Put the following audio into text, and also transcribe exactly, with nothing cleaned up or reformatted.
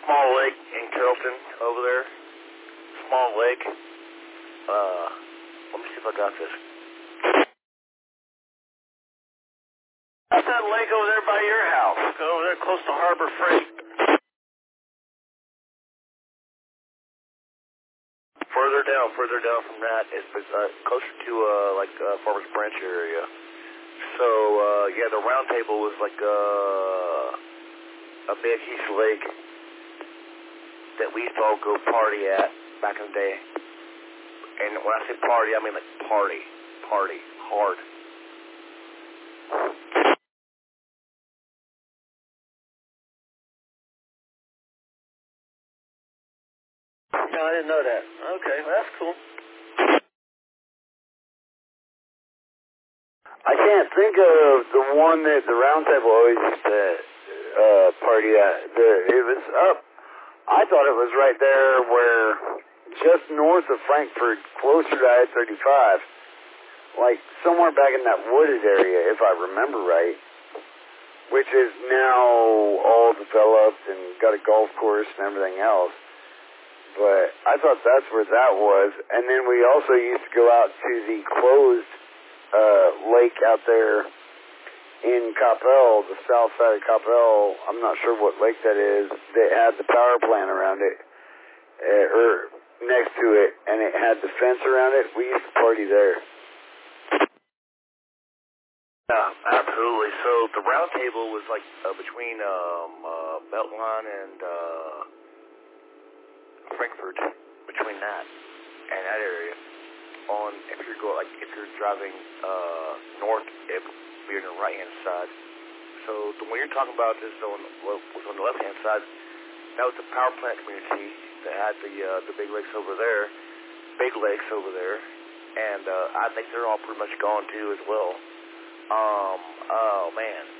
small lake in Carrollton over there. Small lake. Uh, let me see if I got this. That's that lake over there by your house. Over there close to Harbor Freight. Further down, further down from that is uh, closer to uh, like uh, Farmers Branch area. So uh, yeah, the round table was like uh, a big huge lake that we used to all go party at back in the day. And when I say party, I mean like party, party, hard. No, I didn't know that. Okay, well, that's cool. I can't think of the one that the round table always used to uh, party at. The, it was up. I thought it was right there where, just north of Frankfort, closer to I thirty-five. Like somewhere back in that wooded area, if I remember right. Which is now all developed and got a golf course and everything else. But I thought that's where that was. And then we also used to go out to the closed uh, lake out there in Coppell, the south side of Coppell. I'm not sure what lake that is. That had the power plant around it, uh, or next to it, and it had the fence around it. We used to party there. Yeah, absolutely. So the round table was like uh, between um, uh, Beltline and uh, Frankfurt, between that and that area. On if you're going like if you're driving uh, north, if you're on the right hand side. So the one you're talking about is on was on the left hand side. That was the power plant community that had the uh, the big lakes over there, big lakes over there, and uh, I think they're all pretty much gone too as well. Um, oh man.